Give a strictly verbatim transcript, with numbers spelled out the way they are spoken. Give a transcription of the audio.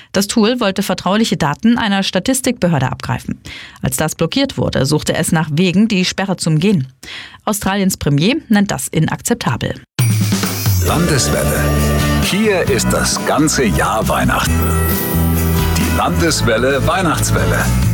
Das Tool wollte vertrauliche Daten einer Statistikbehörde abgreifen. Als das blockiert wurde, suchte es nach Wegen, die Sperre zu umgehen. Australiens Premier nennt das inakzeptabel. Landeswelle. Hier ist das ganze Jahr Weihnachten. Die Landeswelle Weihnachtswelle.